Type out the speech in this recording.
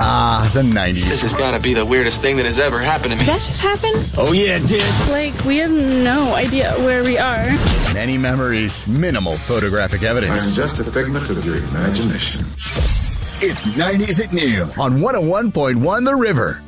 Ah, the 90s. This has got to be the weirdest thing that has ever happened to me. Did that just happen? Oh, yeah, it did. Like, we have no idea where we are. Many memories, minimal photographic evidence. I'm just a figment of your imagination. It's 90s at noon on 101.1 The River.